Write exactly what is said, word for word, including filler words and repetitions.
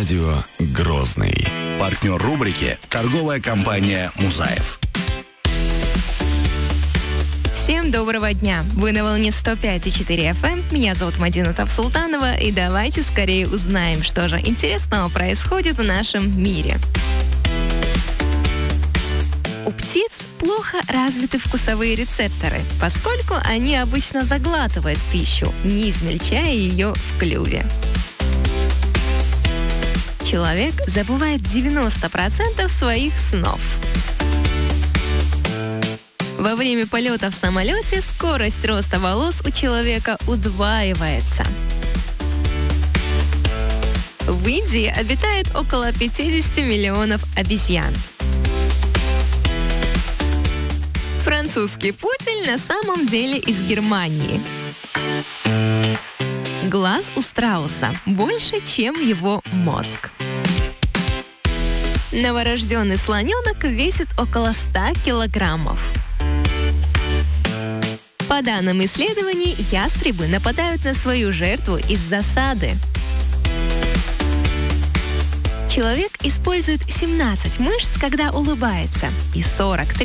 Радио Грозный. Партнер рубрики «Торговая компания Музаев». Всем доброго дня! Вы на волне сто пять и четыре эф эм. Меня зовут Мадина Тавсултанова. И давайте скорее узнаем, что же интересного происходит в нашем мире. У птиц плохо развиты вкусовые рецепторы, поскольку они обычно заглатывают пищу, не измельчая ее в клюве. Человек забывает девяносто процентов своих снов. Во время полета в самолете скорость роста волос у человека удваивается. В Индии обитает около пятьдесят миллионов обезьян. Французский пудель на самом деле из Германии. Глаз у страуса больше, чем его мозг. Новорожденный слоненок весит около ста килограммов. По данным исследований, ястребы нападают на свою жертву из засады. Человек использует семнадцать мышц, когда улыбается, и сорок три,